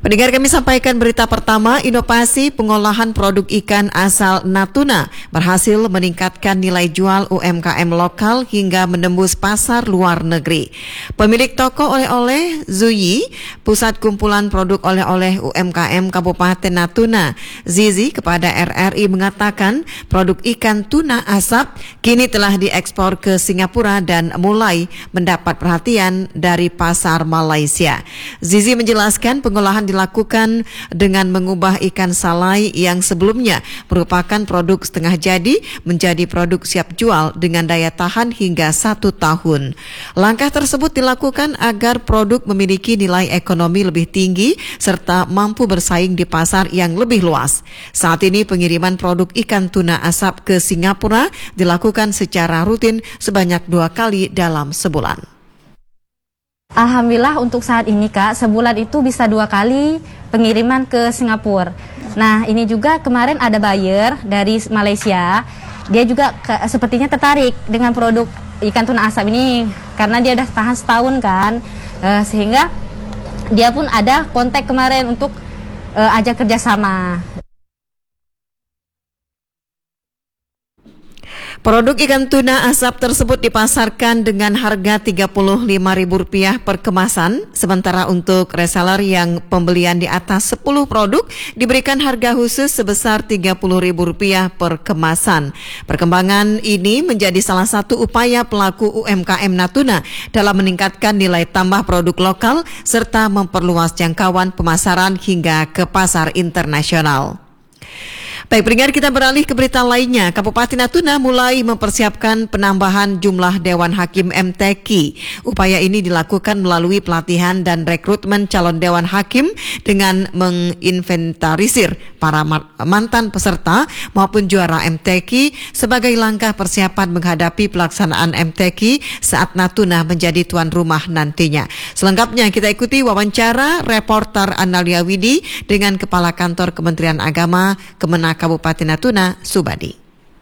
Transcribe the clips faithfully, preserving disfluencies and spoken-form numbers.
Pendengar, kami sampaikan berita pertama, inovasi pengolahan produk ikan asal Natuna berhasil meningkatkan nilai jual U M K M lokal hingga menembus pasar luar negeri. Pemilik toko oleh-oleh Zuyi, pusat kumpulan produk oleh-oleh U M K M Kabupaten Natuna, Zizi, kepada R R I mengatakan produk ikan tuna asap kini telah diekspor ke Singapura dan mulai mendapat perhatian dari pasar Malaysia. Zizi menjelaskan pengolahan dilakukan dengan mengubah ikan salai yang sebelumnya merupakan produk setengah jadi menjadi produk siap jual dengan daya tahan hingga satu tahun. Langkah tersebut dilakukan agar produk memiliki nilai ekonomi lebih tinggi serta mampu bersaing di pasar yang lebih luas. Saat ini pengiriman produk ikan tuna asap ke Singapura dilakukan secara rutin sebanyak dua kali dalam sebulan. Alhamdulillah untuk saat ini Kak, sebulan itu bisa dua kali pengiriman ke Singapura. Nah ini juga kemarin ada buyer dari Malaysia, dia juga ke, sepertinya tertarik dengan produk ikan tuna asap ini karena dia udah tahan setahun kan, uh, sehingga dia pun ada kontak kemarin untuk uh, ajak kerjasama. Produk ikan tuna asap tersebut dipasarkan dengan harga tiga puluh lima ribu rupiah per kemasan, sementara untuk reseller yang pembelian di atas sepuluh produk diberikan harga khusus sebesar tiga puluh ribu rupiah per kemasan. Perkembangan ini menjadi salah satu upaya pelaku U M K M Natuna dalam meningkatkan nilai tambah produk lokal serta memperluas jangkauan pemasaran hingga ke pasar internasional. Baik, pendengar, kita beralih ke berita lainnya. Kabupaten Natuna mulai mempersiapkan penambahan jumlah Dewan Hakim M T Q. Upaya ini dilakukan melalui pelatihan dan rekrutmen calon Dewan Hakim dengan menginventarisir para mantan peserta maupun juara M T Q sebagai langkah persiapan menghadapi pelaksanaan M T Q saat Natuna menjadi tuan rumah nantinya. Selengkapnya kita ikuti wawancara reporter Analia Widi dengan Kepala Kantor Kementerian Agama Kemenak Kabupaten Natuna, Subadi.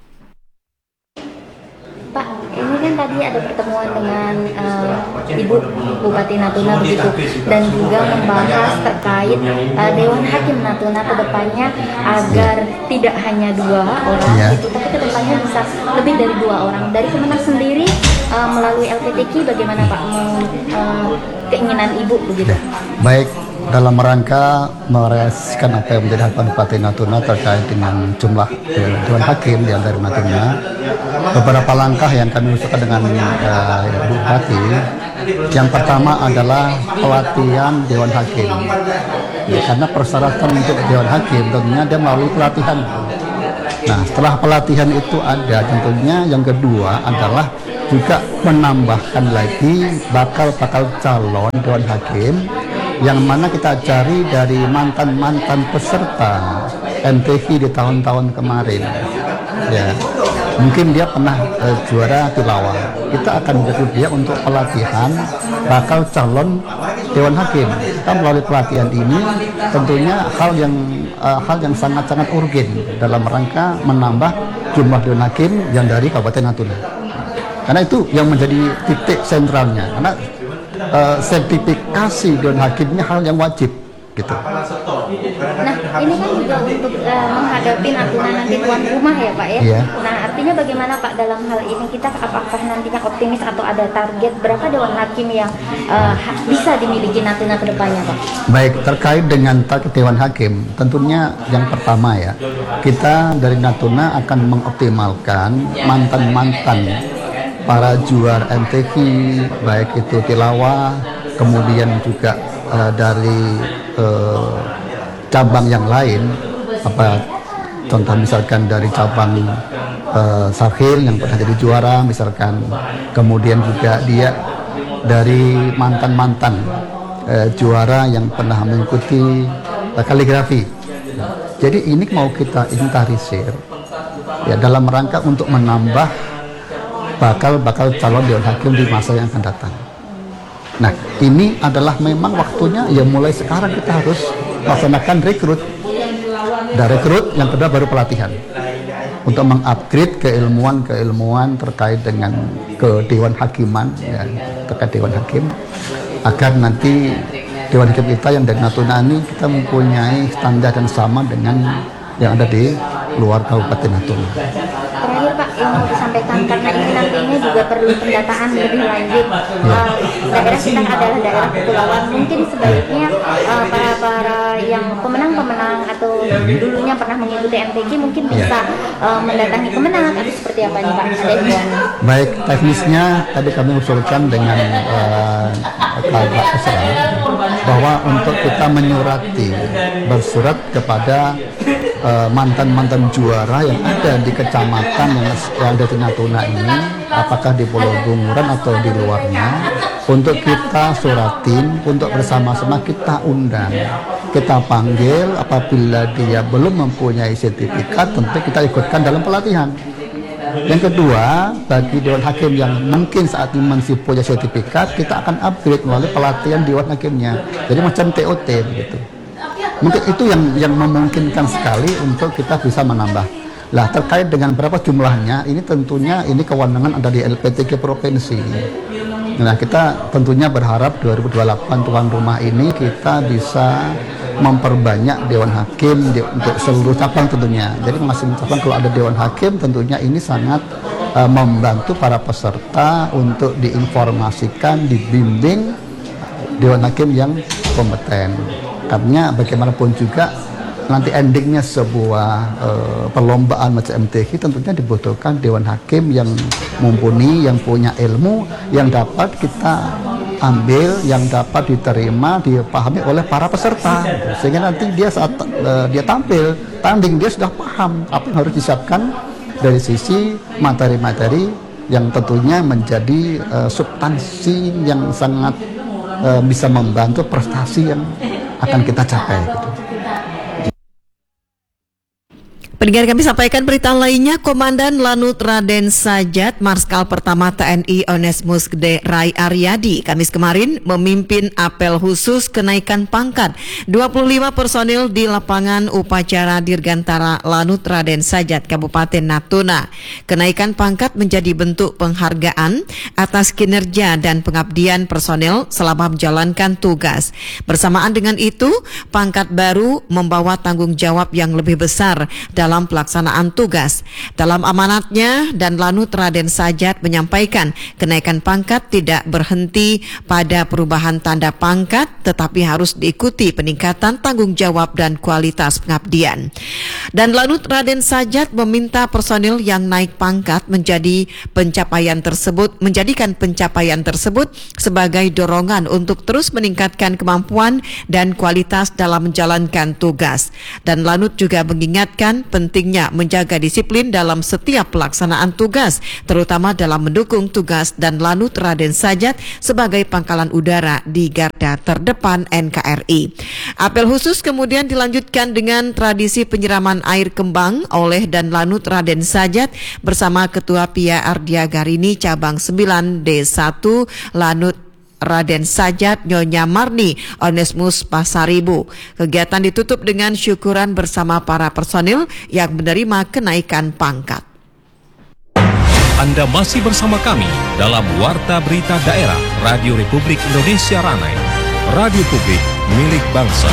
Pak, ini kan tadi ada pertemuan dengan uh, Ibu Bupati Natuna begitu, dan juga membahas terkait uh, Dewan Hakim Natuna ke depannya agar tidak hanya dua orang ya, gitu, tapi ke depannya bisa lebih dari dua orang. Dari Kemenak sendiri uh, melalui L P T Q bagaimana Pak uh, keinginan Ibu begitu? Baik, dalam rangka merealisasikan apa yang menjadi harapan Bupati Natuna terkait dengan jumlah Dewan Hakim yang dari Natuna, beberapa langkah yang kami usulkan dengan uh, Bupati. Yang pertama adalah pelatihan Dewan Hakim, ya, karena persyaratan untuk Dewan Hakim tentunya dia melalui pelatihan. Nah, setelah pelatihan itu ada, tentunya yang kedua adalah juga menambahkan lagi bakal-bakal calon Dewan Hakim yang mana kita cari dari mantan-mantan peserta M T Q di tahun-tahun kemarin. Ya, mungkin dia pernah uh, juara tilawah. Kita akan merekrut dia untuk pelatihan bakal calon Dewan Hakim. Kita melalui pelatihan ini tentunya hal yang uh, hal yang sangat-sangat urgen dalam rangka menambah jumlah Dewan Hakim yang dari Kabupaten Natuna. Karena itu yang menjadi titik sentralnya. Karena Uh, sertifikasi Dewan Hakimnya hal yang wajib gitu. Nah, ini kan juga untuk uh, menghadapi Natuna nanti tuan rumah ya Pak ya. Yeah. Nah, artinya bagaimana Pak dalam hal ini, kita apakah nantinya optimis atau ada target berapa Dewan Hakim yang uh, ha- bisa dimiliki Natuna ke depannya Pak? Baik, terkait dengan target Dewan Hakim, tentunya yang pertama ya, kita dari Natuna akan mengoptimalkan mantan-mantan para juara M T Q, baik itu tilawah, kemudian juga uh, dari uh, cabang yang lain, apa contoh misalkan dari cabang uh, Sarhil yang pernah jadi juara misalkan, kemudian juga dia dari mantan-mantan uh, juara yang pernah mengikuti uh, kaligrafi. Jadi ini mau kita inventarisir ya dalam rangka untuk menambah bakal-bakal calon Dewan Hakim di masa yang akan datang. Nah, ini adalah memang waktunya ya mulai sekarang kita harus melaksanakan rekrut. Dan rekrut, yang kedua baru pelatihan. Untuk mengupgrade keilmuan-keilmuan terkait dengan ke Dewan Hakiman, ya, terkait Dewan Hakim, agar nanti Dewan Hakim kita yang dari Natuna ini kita mempunyai standar yang sama dengan yang ada di luar Kabupaten Natuna. Terakhir Pak, yang mau disampaikan karena ini nantinya juga perlu pendataan lebih lanjut. Ya. Uh, daerah kita adalah daerah kepulauan, mungkin sebaiknya uh, para para yang pemenang-pemenang atau dulunya pernah mengikuti M T Q mungkin bisa uh, mendatangi Kemenang atau seperti apa nih Pak? Ada himbauan? Baik, teknisnya tadi kami usulkan dengan uh, Kak Esra bahwa untuk kita menyurati bersurat kepada uh, mantan-mantan juara yang ada di kecamatan yang, yang ada di Natuna ini, apakah di Pulau Bunguran atau di luarnya, untuk kita suratin, untuk bersama-sama kita undang, kita panggil. Apabila dia belum mempunyai sertifikat, tentu kita ikutkan dalam pelatihan. Yang kedua, bagi Dewan Hakim yang mungkin saat ini masih punya sertifikat, kita akan upgrade melalui pelatihan Dewan Hakimnya. Jadi macam T O T begitu. Mungkin itu yang yang memungkinkan sekali untuk kita bisa menambah. Lah, terkait dengan berapa jumlahnya, ini tentunya ini kewenangan ada di L P T K provinsi. Nah, kita tentunya berharap dua ribu dua puluh delapan tuan rumah ini kita bisa memperbanyak Dewan Hakim di, untuk seluruh cabang tentunya. Jadi masing-masing cabang kalau ada Dewan Hakim tentunya ini sangat uh, membantu para peserta untuk diinformasikan, dibimbing Dewan Hakim yang kompeten. Karena bagaimanapun juga nanti endingnya sebuah uh, perlombaan macam M T Q tentunya dibutuhkan Dewan Hakim yang mumpuni, yang punya ilmu, yang dapat kita ambil, yang dapat diterima, dipahami oleh para peserta, sehingga nanti dia saat uh, dia tampil tanding dia sudah paham apa yang harus disiapkan dari sisi materi-materi yang tentunya menjadi uh, substansi yang sangat uh, bisa membantu prestasi yang akan kita capai gitu. Pendengar, kami sampaikan berita lainnya. Komandan Lanut Raden Sajat Marskal Pertama T N I Onesmus Gede Rai Aryadi Kamis kemarin memimpin apel khusus kenaikan pangkat dua puluh lima personil di lapangan upacara Dirgantara Lanut Raden Sajat Kabupaten Natuna. Kenaikan pangkat menjadi bentuk penghargaan atas kinerja dan pengabdian personil selama menjalankan tugas. Bersamaan dengan itu, pangkat baru membawa tanggung jawab yang lebih besar dalam pelaksanaan tugas. Dalam amanatnya, dan Lanut Raden Sajat menyampaikan kenaikan pangkat tidak berhenti pada perubahan tanda pangkat, tetapi harus diikuti peningkatan tanggung jawab dan kualitas pengabdian. Dan Lanut Raden Sajat meminta personil yang naik pangkat menjadi pencapaian tersebut, menjadikan pencapaian tersebut sebagai dorongan untuk terus meningkatkan kemampuan dan kualitas dalam menjalankan tugas. Dan Lanut juga mengingatkan pentingnya menjaga disiplin dalam setiap pelaksanaan tugas, terutama dalam mendukung tugas dan Lanut Raden Sajat sebagai pangkalan udara di garda terdepan N K R I. Apel khusus kemudian dilanjutkan dengan tradisi penyiraman air kembang oleh dan Lanut Raden Sajat bersama Ketua P I A Ardiagarini Cabang sembilan D satu Lanut Raden Sajat Nyonya Marni Onesmus Pasaribu. Kegiatan ditutup dengan syukuran bersama para personil yang menerima kenaikan pangkat. Anda masih bersama kami dalam Warta Berita Daerah Radio Republik Indonesia Ranai, radio publik milik bangsa.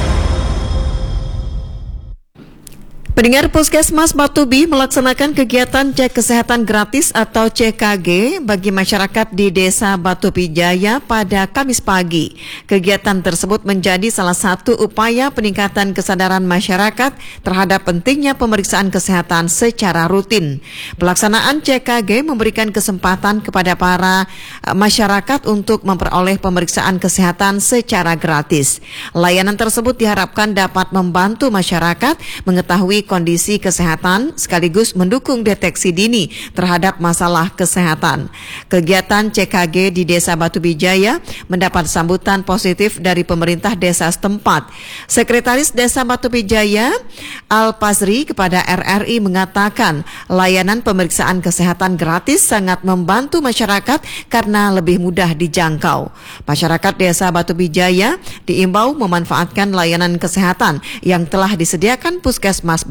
Pendengar, Puskesmas Batubi melaksanakan kegiatan cek kesehatan gratis atau C K G bagi masyarakat di Desa Batubi Jaya pada Kamis pagi. Kegiatan tersebut menjadi salah satu upaya peningkatan kesadaran masyarakat terhadap pentingnya pemeriksaan kesehatan secara rutin. Pelaksanaan C K G memberikan kesempatan kepada para masyarakat untuk memperoleh pemeriksaan kesehatan secara gratis. Layanan tersebut diharapkan dapat membantu masyarakat mengetahui kondisi kesehatan sekaligus mendukung deteksi dini terhadap masalah kesehatan. Kegiatan C K G di Desa Batubi Jaya mendapat sambutan positif dari pemerintah desa setempat. Sekretaris Desa Batubi Jaya Al Pazri kepada R R I mengatakan layanan pemeriksaan kesehatan gratis sangat membantu masyarakat karena lebih mudah dijangkau. Masyarakat Desa Batubi Jaya diimbau memanfaatkan layanan kesehatan yang telah disediakan Puskesmas Batubi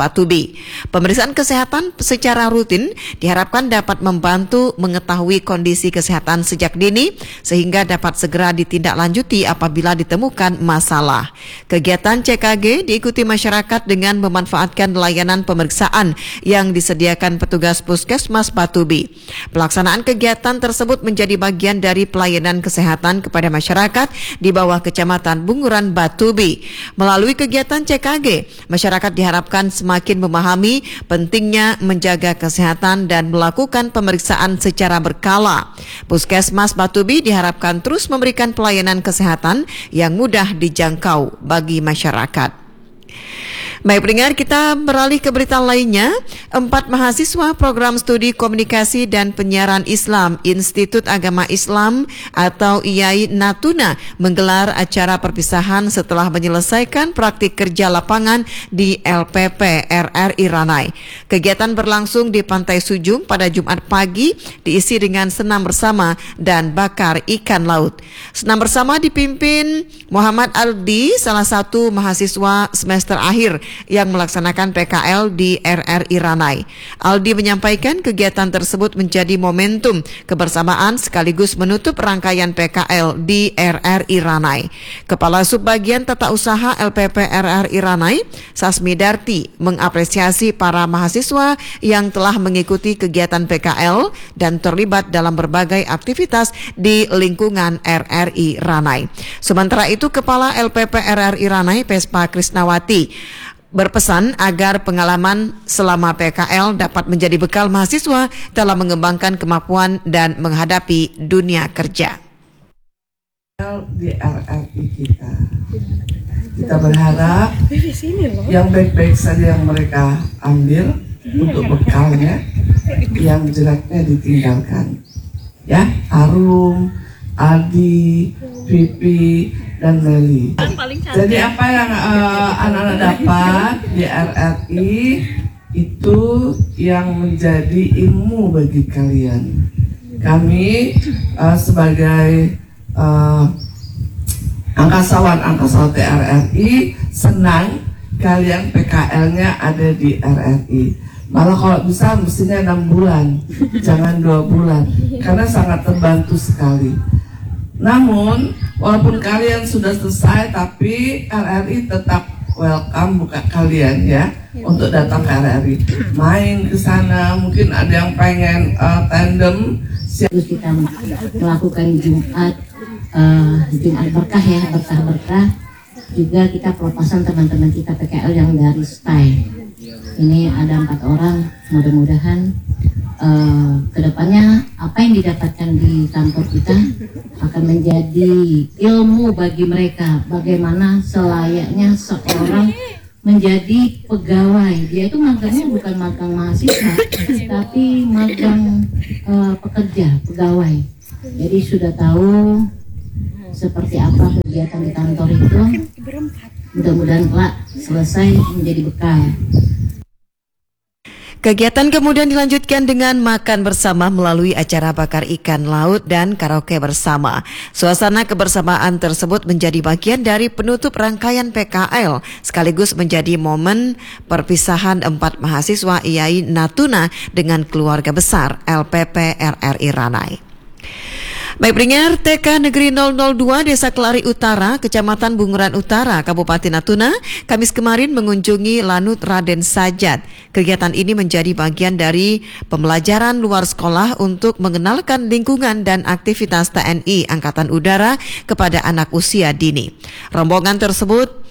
Batubi. Pemeriksaan kesehatan secara rutin diharapkan dapat membantu mengetahui kondisi kesehatan sejak dini sehingga dapat segera ditindaklanjuti apabila ditemukan masalah. Kegiatan C K G diikuti masyarakat dengan memanfaatkan layanan pemeriksaan yang disediakan petugas Puskesmas Batubi. Pelaksanaan kegiatan tersebut menjadi bagian dari pelayanan kesehatan kepada masyarakat di bawah Kecamatan Bunguran Batubi. Melalui kegiatan C K G, masyarakat diharapkan semakin memahami pentingnya menjaga kesehatan dan melakukan pemeriksaan secara berkala. Puskesmas Batubi diharapkan terus memberikan pelayanan kesehatan yang mudah dijangkau bagi masyarakat. Baik pendengar, kita beralih ke berita lainnya. Empat mahasiswa program studi komunikasi dan penyiaran Islam Institut Agama Islam atau I A I Natuna menggelar acara perpisahan setelah menyelesaikan praktik kerja lapangan di L P P R R I Ranai. Kegiatan berlangsung di Pantai Sujung pada Jumat pagi, diisi dengan senam bersama dan bakar ikan laut. Senam bersama dipimpin Muhammad Aldi, salah satu mahasiswa semester akhir yang melaksanakan P K L di R R I Ranai. Aldi menyampaikan kegiatan tersebut menjadi momentum kebersamaan sekaligus menutup rangkaian P K L di R R I Ranai. Kepala Subbagian Tata Usaha L P P R R I Ranai, Sasmi Darti, mengapresiasi para mahasiswa yang telah mengikuti kegiatan P K L dan terlibat dalam berbagai aktivitas di lingkungan R R I Ranai. Sementara itu, Kepala L P P R R I Ranai, Pespa Krisnawati, berpesan agar pengalaman selama P K L dapat menjadi bekal mahasiswa dalam mengembangkan kemampuan dan menghadapi dunia kerja. Di R R I kita, kita berharap yang baik-baik saja yang mereka ambil untuk bekalnya, yang jeleknya ditinggalkan. Ya, Arum, Adi, Pipi, dan Meli. Jadi apa yang uh, anak-anak dapat di R R I itu yang menjadi ilmu bagi kalian. Kami uh, sebagai uh, angkasawan-angkasawan T R R I senang kalian P K L-nya ada di R R I. Malah kalau bisa mestinya enam bulan, jangan dua bulan, karena sangat terbantu sekali. Namun, walaupun kalian sudah selesai, tapi R R I tetap welcome buka kalian ya untuk datang ke R R I, main ke sana. Mungkin ada yang pengen uh, tandem. Terus kita melakukan Jumat, uh, Jumat berkah ya, berkah-berkah. Juga kita pelepasan teman-teman kita P K L yang dari S T A I. Ini ada empat orang, mudah-mudahan uh, kedepannya apa yang didapatkan di kantor kita akan menjadi ilmu bagi mereka, bagaimana selayaknya seorang menjadi pegawai. Dia itu magangnya bukan magang mahasiswa, tapi magang uh, pekerja, pegawai. Jadi sudah tahu seperti apa kegiatan di kantor itu. Mudah-mudahan kelak selesai menjadi bekal. Kegiatan kemudian dilanjutkan dengan makan bersama melalui acara bakar ikan laut dan karaoke bersama. Suasana kebersamaan tersebut menjadi bagian dari penutup rangkaian P K L, sekaligus menjadi momen perpisahan empat mahasiswa I A I Natuna dengan keluarga besar L P P R R I Ranai. Baik pendengar, T K Negeri nol nol dua Desa Kelari Utara, Kecamatan Bunguran Utara, Kabupaten Natuna, Kamis kemarin mengunjungi Lanut Raden Sajat. Kegiatan ini menjadi bagian dari pembelajaran luar sekolah untuk mengenalkan lingkungan dan aktivitas T N I Angkatan Udara kepada anak usia dini. Rombongan tersebut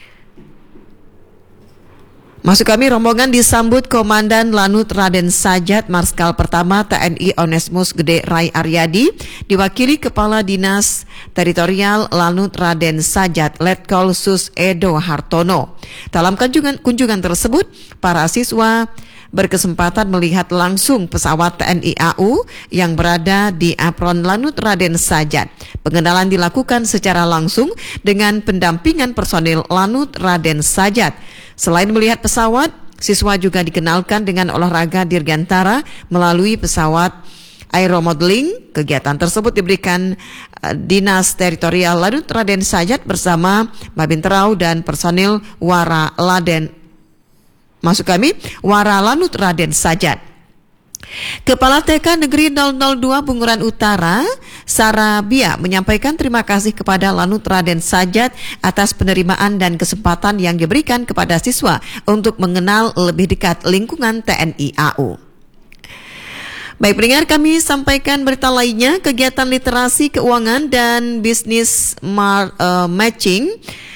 Masuk kami rombongan disambut Komandan Lanut Raden Sajat Marskal Pertama T N I Onesmus Gede Rai Aryadi, diwakili Kepala Dinas Teritorial Lanut Raden Sajat Letkol Sus Edo Hartono. Dalam kunjungan, kunjungan tersebut, para siswa berkesempatan melihat langsung pesawat T N I A U yang berada di apron Lanut Raden Sajat. Pengenalan dilakukan secara langsung dengan pendampingan personil Lanut Raden Sajat. Selain melihat pesawat, siswa juga dikenalkan dengan olahraga dirgantara melalui pesawat aeromodeling. Kegiatan tersebut diberikan uh, Dinas Teritorial Lanut Raden Sajat bersama Mabinterau dan personil Wara Laden Maksud kami, Wara Lanut Raden Sajat. Kepala T K Negeri nol nol dua Bunguran Utara, Sarabia, menyampaikan terima kasih kepada Lanut Raden Sajat atas penerimaan dan kesempatan yang diberikan kepada siswa untuk mengenal lebih dekat lingkungan T N I A U. Baik pendengar, kami sampaikan berita lainnya. Kegiatan literasi keuangan dan bisnis mar, uh, matching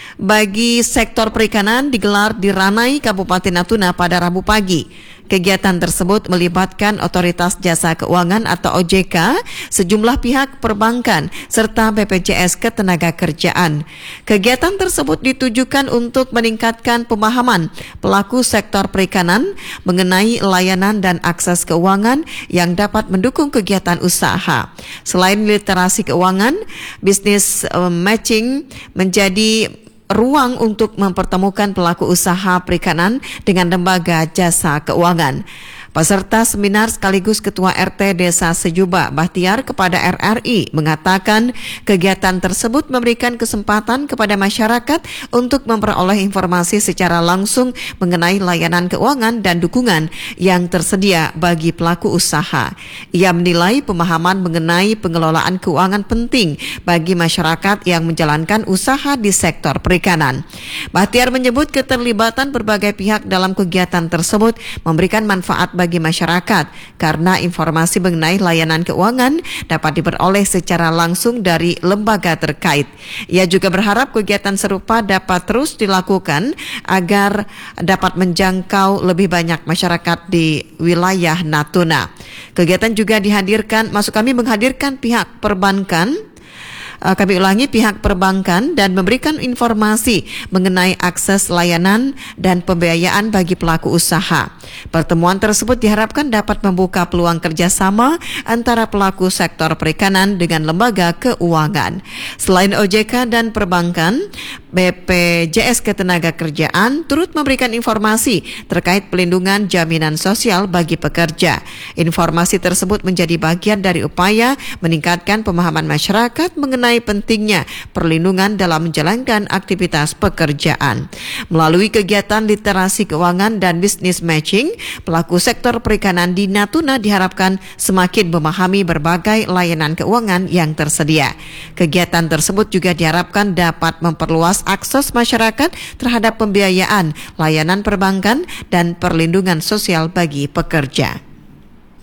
bagi sektor perikanan digelar di Ranai, Kabupaten Natuna pada Rabu pagi. Kegiatan tersebut melibatkan Otoritas Jasa Keuangan atau O J K, sejumlah pihak perbankan, serta B P J S Ketenagakerjaan. Kegiatan tersebut ditujukan untuk meningkatkan pemahaman pelaku sektor perikanan mengenai layanan dan akses keuangan yang dapat mendukung kegiatan usaha. Selain literasi keuangan, bisnis uh, matching menjadi ruang untuk mempertemukan pelaku usaha perikanan dengan lembaga jasa keuangan. Peserta seminar sekaligus Ketua R T Desa Sejuba, Bahtiar, kepada R R I mengatakan kegiatan tersebut memberikan kesempatan kepada masyarakat untuk memperoleh informasi secara langsung mengenai layanan keuangan dan dukungan yang tersedia bagi pelaku usaha. Ia menilai pemahaman mengenai pengelolaan keuangan penting bagi masyarakat yang menjalankan usaha di sektor perikanan. Bahtiar menyebut keterlibatan berbagai pihak dalam kegiatan tersebut memberikan manfaat bagi masyarakat karena informasi mengenai layanan keuangan dapat diperoleh secara langsung dari lembaga terkait. Ia juga berharap kegiatan serupa dapat terus dilakukan agar dapat menjangkau lebih banyak masyarakat di wilayah Natuna. Kegiatan juga dihadirkan, maksud kami menghadirkan pihak perbankan, Uh, kami ulangi pihak perbankan dan memberikan informasi mengenai akses layanan dan pembiayaan bagi pelaku usaha. Pertemuan tersebut diharapkan dapat membuka peluang kerjasama antara pelaku sektor perikanan dengan lembaga keuangan. Selain O J K dan perbankan, B P J S Ketenagakerjaan turut memberikan informasi terkait pelindungan jaminan sosial bagi pekerja. Informasi tersebut menjadi bagian dari upaya meningkatkan pemahaman masyarakat mengenai pentingnya perlindungan dalam menjalankan aktivitas pekerjaan. Melalui kegiatan literasi keuangan dan bisnis matching, pelaku sektor perikanan di Natuna diharapkan semakin memahami berbagai layanan keuangan yang tersedia. Kegiatan tersebut juga diharapkan dapat memperluas akses masyarakat terhadap pembiayaan, layanan perbankan, dan perlindungan sosial bagi pekerja.